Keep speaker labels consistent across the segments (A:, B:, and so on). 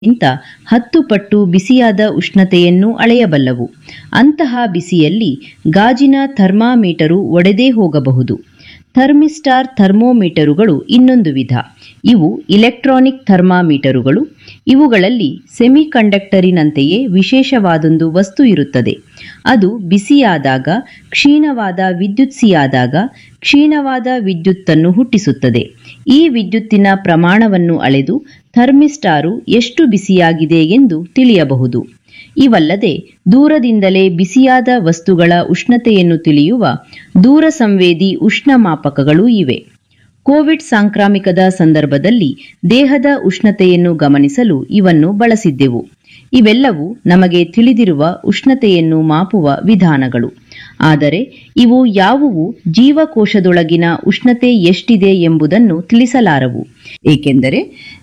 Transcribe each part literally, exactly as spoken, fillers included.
A: ಗಿಂತ ಹತ್ತು ಪಟ್ಟು ಬಿಸಿಯಾದ ಉಷ್ಣತೆಯನ್ನು ಅಳೆಯಬಲ್ಲವು. ಅಂತಹ ಬಿಸಿಯಲ್ಲಿ ಗಾಜಿನ ಥರ್ಮಾಮೀಟರು ಒಡೆದೇ ಹೋಗಬಹುದು. ಥರ್ಮಿಸ್ಟಾರ್ ಥರ್ಮೋಮೀಟರುಗಳು ಇನ್ನೊಂದು ವಿಧ. ಇವು ಇಲೆಕ್ಟ್ರಾನಿಕ್ ಥರ್ಮಾಮೀಟರುಗಳು. ಇವುಗಳಲ್ಲಿ ಸೆಮಿಕಂಡಕ್ಟರಿನಂತೆಯೇ ವಿಶೇಷವಾದೊಂದು ವಸ್ತು ಇರುತ್ತದೆ. ಅದು ಬಿಸಿಯಾದಾಗ ಕ್ಷೀಣವಾದ ವಿದ್ಯುತ್ಸಿಯಾದಾಗ ಕ್ಷೀಣವಾದ ವಿದ್ಯುತ್ತನ್ನು ಹುಟ್ಟಿಸುತ್ತದೆ. ಈ ವಿದ್ಯುತ್ತಿನ ಪ್ರಮಾಣವನ್ನು ಅಳೆದು ಥರ್ಮಿಸ್ಟಾರು ಎಷ್ಟು ಬಿಸಿಯಾಗಿದೆ ಎಂದು ತಿಳಿಯಬಹುದು. ಇವಲ್ಲದೆ ದೂರದಿಂದಲೇ ಬಿಸಿಯಾದ ವಸ್ತುಗಳ ಉಷ್ಣತೆಯನ್ನು ತಿಳಿಯುವ ದೂರ ಸಂವೇದಿ ಉಷ್ಣಮಾಪಕಗಳೂ ಇವೆ. ಕೋವಿಡ್ ಸಾಂಕ್ರಾಮಿಕದ ಸಂದರ್ಭದಲ್ಲಿ ದೇಹದ ಉಷ್ಣತೆಯನ್ನು ಗಮನಿಸಲು ಇವನ್ನು ಬಳಸಿದ್ದೆವು. ಇವೆಲ್ಲವೂ ನಮಗೆ ತಿಳಿದಿರುವ ಉಷ್ಣತೆಯನ್ನು ಮಾಪುವ ವಿಧಾನಗಳು. ಆದರೆ ಇವು ಯಾವುವು ಜೀವಕೋಶದೊಳಗಿನ ಉಷ್ಣತೆ ಎಷ್ಟಿದೆ ಎಂಬುದನ್ನು ತಿಳಿಸಲಾರವು. ಏಕೆಂದರೆ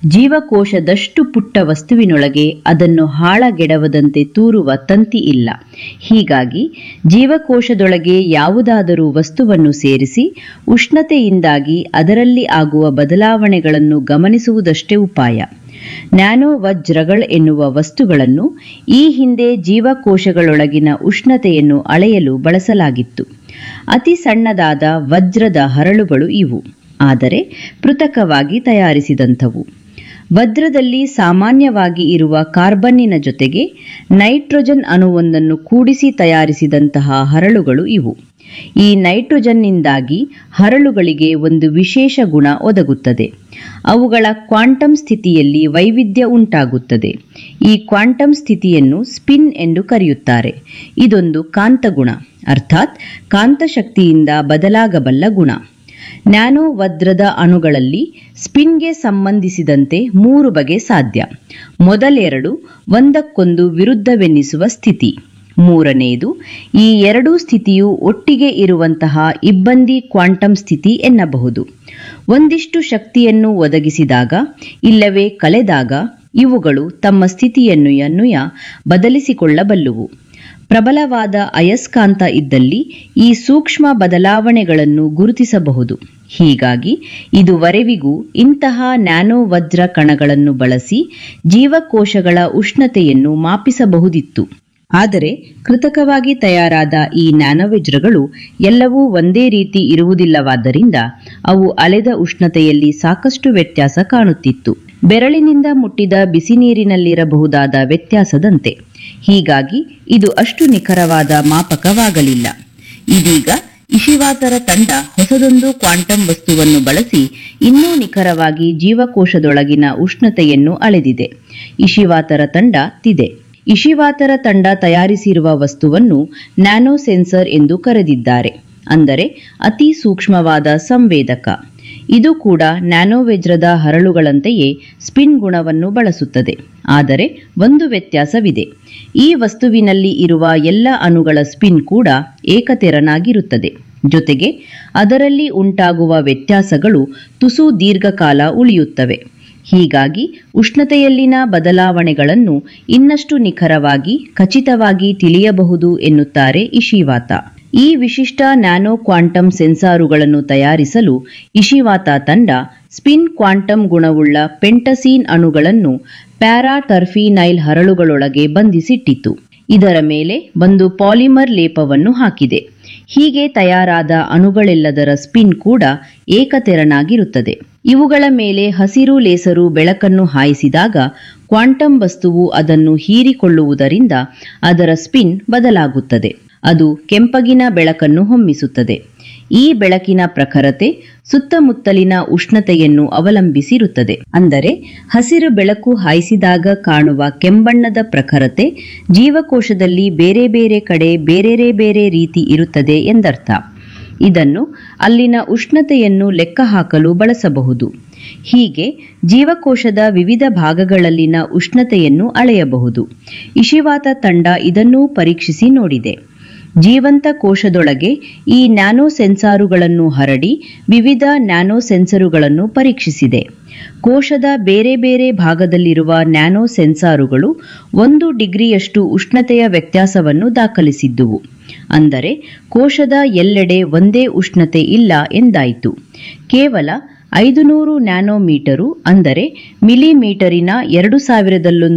A: ಜೀವಕೋಶದಷ್ಟು ಪುಟ್ಟ ವಸ್ತುವಿನೊಳಗೆ ಅದನ್ನು ಹಾಳಗೆಡವದಂತೆ ತೂರುವ ತಂತಿ ಇಲ್ಲ. ಹೀಗಾಗಿ ಜೀವಕೋಶದೊಳಗೆ ಯಾವುದಾದರೂ ವಸ್ತುವನ್ನು ಸೇರಿಸಿ ಉಷ್ಣತೆಯಿಂದಾಗಿ ಅದರಲ್ಲಿ ಆಗುವ ಬದಲಾವಣೆಗಳನ್ನು ಗಮನಿಸುವುದಷ್ಟೇ ಉಪಾಯ. ನ್ಯಾನೋ ವಜ್ರಗಳು ಎನ್ನುವ ವಸ್ತುಗಳನ್ನು ಈ ಹಿಂದೆ ಜೀವಕೋಶಗಳೊಳಗಿನ ಉಷ್ಣತೆಯನ್ನು ಅಳೆಯಲು ಬಳಸಲಾಗಿತ್ತು. ಅತಿ ಸಣ್ಣದಾದ ವಜ್ರದ ಹರಳುಗಳು ಇವು, ಆದರೆ ಪೃಥಕವಾಗಿ ತಯಾರಿಸಿದಂಥವು. ವಜ್ರದಲ್ಲಿ ಸಾಮಾನ್ಯವಾಗಿ ಇರುವ ಕಾರ್ಬನ್ನಿನ ಜೊತೆಗೆ ನೈಟ್ರೋಜನ್ ಅಣುವೊಂದನ್ನು ಕೂಡಿಸಿ ತಯಾರಿಸಿದಂತಹ ಹರಳುಗಳು ಇವು. ಈ ನೈಟ್ರೋಜನ್ನಿಂದಾಗಿ ಹರಳುಗಳಿಗೆ ಒಂದು ವಿಶೇಷ ಗುಣ ಒದಗುತ್ತದೆ. ಅವುಗಳ ಕ್ವಾಂಟಮ್ ಸ್ಥಿತಿಯಲ್ಲಿ ವೈವಿಧ್ಯ ಉಂಟಾಗುತ್ತದೆ. ಈ ಕ್ವಾಂಟಮ್ ಸ್ಥಿತಿಯನ್ನು ಸ್ಪಿನ್ ಎಂದು ಕರೆಯುತ್ತಾರೆ. ಇದೊಂದು ಕಾಂತಗುಣ, ಅರ್ಥಾತ್ ಕಾಂತಶಕ್ತಿಯಿಂದ ಬದಲಾಗಬಲ್ಲ ಗುಣ. ನ್ಯಾನೋ ವಜ್ರದ ಅಣುಗಳಲ್ಲಿ ಸ್ಪಿನ್ಗೆ ಸಂಬಂಧಿಸಿದಂತೆ ಮೂರು ಬಗೆ ಸಾಧ್ಯ. ಮೊದಲೆರಡು ಒಂದಕ್ಕೊಂದು ವಿರುದ್ಧವೆನ್ನಿಸುವ ಸ್ಥಿತಿ. ಮೂರನೆಯದು ಈ ಎರಡೂ ಸ್ಥಿತಿಯು ಒಟ್ಟಿಗೆ ಇರುವಂತಹ ಇಬ್ಬಂದಿ ಕ್ವಾಂಟಮ್ ಸ್ಥಿತಿ ಎನ್ನಬಹುದು. ಒಂದಿಷ್ಟು ಶಕ್ತಿಯನ್ನು ಒದಗಿಸಿದಾಗ ಇಲ್ಲವೇ ಕಳೆದಾಗ ಇವುಗಳು ತಮ್ಮ ಸ್ಥಿತಿಯನ್ನು ಯನ್ನುಯ ಬದಲಿಸಿಕೊಳ್ಳಬಲ್ಲುವು. ಪ್ರಬಲವಾದ ಅಯಸ್ಕಾಂತ ಇದ್ದಲ್ಲಿ ಈ ಸೂಕ್ಷ್ಮ ಬದಲಾವಣೆಗಳನ್ನು ಗುರುತಿಸಬಹುದು. ಹೀಗಾಗಿ ಇದುವರೆವಿಗೂ ಇಂತಹ ನ್ಯಾನೋ ವಜ್ರ ಕಣಗಳನ್ನು ಬಳಸಿ ಜೀವಕೋಶಗಳ ಉಷ್ಣತೆಯನ್ನು ಮಾಪಿಸಬಹುದಿತ್ತು. ಆದರೆ ಕೃತಕವಾಗಿ ತಯಾರಾದ ಈ ನ್ಯಾನೋವಜ್ರಗಳು ಎಲ್ಲವೂ ಒಂದೇ ರೀತಿ ಇರುವುದಿಲ್ಲವಾದ್ದರಿಂದ ಅವು ಅಳೆದ ಉಷ್ಣತೆಯಲ್ಲಿ ಸಾಕಷ್ಟು ವ್ಯತ್ಯಾಸ ಕಾಣುತ್ತಿತ್ತು. ಬೆರಳಿನಿಂದ ಮುಟ್ಟಿದ ಬಿಸಿ ನೀರಿನಲ್ಲಿರಬಹುದಾದ ವ್ಯತ್ಯಾಸದಂತೆ. ಹೀಗಾಗಿ ಇದು ಅಷ್ಟು ನಿಖರವಾದ ಮಾಪಕವಾಗಲಿಲ್ಲ. ಇದೀಗ ಇಶಿವಾತರ ತಂಡ ಹೊಸದೊಂದು ಕ್ವಾಂಟಮ್ ವಸ್ತುವನ್ನು ಬಳಸಿ ಇನ್ನೂ ನಿಖರವಾಗಿ ಜೀವಕೋಶದೊಳಗಿನ ಉಷ್ಣತೆಯನ್ನು ಅಳೆದಿದೆ. ಇಶಿವಾತರ ತಂಡ ತಿದೆ. ಇಶಿವಾತರ ತಂಡ ತಯಾರಿಸಿರುವ ವಸ್ತುವನ್ನು ನ್ಯಾನೋ ಸೆನ್ಸರ್ ಎಂದು ಕರೆದಿದ್ದಾರೆ. ಅಂದರೆ ಅತಿ ಸೂಕ್ಷ್ಮವಾದ ಸಂವೇದಕ. ಇದು ಕೂಡ ನ್ಯಾನೋವಜ್ರದ ಹರಳುಗಳಂತೆಯೇ ಸ್ಪಿನ್ ಗುಣವನ್ನು ಬಳಸುತ್ತದೆ. ಆದರೆ ಒಂದು ವ್ಯತ್ಯಾಸವಿದೆ. ಈ ವಸ್ತುವಿನಲ್ಲಿ ಇರುವ ಎಲ್ಲ ಅಣುಗಳ ಸ್ಪಿನ್ ಕೂಡ ಏಕತೆರನಾಗಿರುತ್ತದೆ. ಜೊತೆಗೆ ಅದರಲ್ಲಿ ಉಂಟಾಗುವ ವ್ಯತ್ಯಾಸಗಳು ತುಸು ದೀರ್ಘಕಾಲ ಉಳಿಯುತ್ತವೆ. ಹೀಗಾಗಿ ಉಷ್ಣತೆಯಲ್ಲಿನ ಬದಲಾವಣೆಗಳನ್ನು ಇನ್ನಷ್ಟು ನಿಖರವಾಗಿ ಖಚಿತವಾಗಿ ತಿಳಿಯಬಹುದು ಎನ್ನುತ್ತಾರೆ ಇಶಿವಾತ. ಈ ವಿಶಿಷ್ಟ ನ್ಯಾನೋ ಕ್ವಾಂಟಮ್ ಸೆನ್ಸಾರುಗಳನ್ನು ತಯಾರಿಸಲು ಇಶಿವಾತ ತಂಡ ಸ್ಪಿನ್ ಕ್ವಾಂಟಮ್ ಗುಣವುಳ್ಳ ಪೆಂಟಸೀನ್ ಅಣುಗಳನ್ನು ಪ್ಯಾರಾಟರ್ಫಿನೈಲ್ ಹರಳುಗಳೊಳಗೆ ಬಂಧಿಸಿಟ್ಟಿತು. ಇದರ ಮೇಲೆ ಒಂದು ಪಾಲಿಮರ್ ಲೇಪವನ್ನು ಹಾಕಿದೆ. ಹೀಗೆ ತಯಾರಾದ ಅಣುಗಳೆಲ್ಲದರ ಸ್ಪಿನ್ ಕೂಡ ಏಕತೆರನಾಗಿರುತ್ತದೆ. ಇವುಗಳ ಮೇಲೆ ಹಸಿರು ಲೇಸರು ಬೆಳಕನ್ನು ಹಾಯಿಸಿದಾಗ ಕ್ವಾಂಟಮ್ ವಸ್ತುವು ಅದನ್ನು ಹೀರಿಕೊಳ್ಳುವುದರಿಂದ ಅದರ ಸ್ಪಿನ್ ಬದಲಾಗುತ್ತದೆ. ಅದು ಕೆಂಪಗಿನ ಬೆಳಕನ್ನು ಹೊಮ್ಮಿಸುತ್ತದೆ. ಈ ಬೆಳಕಿನ ಪ್ರಖರತೆ ಸುತ್ತಮುತ್ತಲಿನ ಉಷ್ಣತೆಯನ್ನು ಅವಲಂಬಿಸಿರುತ್ತದೆ. ಅಂದರೆ ಹಸಿರು ಬೆಳಕು ಹಾಯಿಸಿದಾಗ ಕಾಣುವ ಕೆಂಬಣ್ಣದ ಪ್ರಖರತೆ ಜೀವಕೋಶದಲ್ಲಿ ಬೇರೆ ಬೇರೆ ಕಡೆ ಬೇರೆ ಬೇರೆ ರೀತಿ ಇರುತ್ತದೆ ಎಂದರ್ಥ. ಇದನ್ನು ಅಲ್ಲಿನ ಉಷ್ಣತೆಯನ್ನು ಲೆಕ್ಕ ಹಾಕಲು ಬಳಸಬಹುದು. ಹೀಗೆ ಜೀವಕೋಶದ ವಿವಿಧ ಭಾಗಗಳಲ್ಲಿನ ಉಷ್ಣತೆಯನ್ನು ಅಳೆಯಬಹುದು. ಇಶಿವಾತ ತಂಡ ಇದನ್ನೂ ಪರೀಕ್ಷಿಸಿ ನೋಡಿದೆ. ಜೀವಂತ ಕೋಶದೊಳಗೆ ಈ ನ್ಯಾನೋ ಸೆನ್ಸಾರುಗಳನ್ನು ಹರಡಿ ವಿವಿಧ ನ್ಯಾನೋ ಸೆನ್ಸರುಗಳನ್ನು ಪರೀಕ್ಷಿಸಿದೆ. ಕೋಶದ ಬೇರೆ ಬೇರೆ ಭಾಗದಲ್ಲಿರುವ ನ್ಯಾನೋ ಸೆನ್ಸಾರುಗಳು ಒಂದು ಡಿಗ್ರಿಯಷ್ಟು ಉಷ್ಣತೆಯ ವ್ಯತ್ಯಾಸವನ್ನು ದಾಖಲಿಸಿದ್ದುವು. ಅಂದರೆ ಕೋಶದ ಎಲ್ಲೆಡೆ ಒಂದೇ ಉಷ್ಣತೆ ಇಲ್ಲ ಎಂದಾಯಿತು. ಕೇವಲ ಐದುನೂರು ನ್ಯಾನೋಮೀಟರು ಅಂದರೆ ಮಿಲಿಮೀಟರಿನ ಎರಡು ಸಾವಿರದಲ್ಲೊಂದು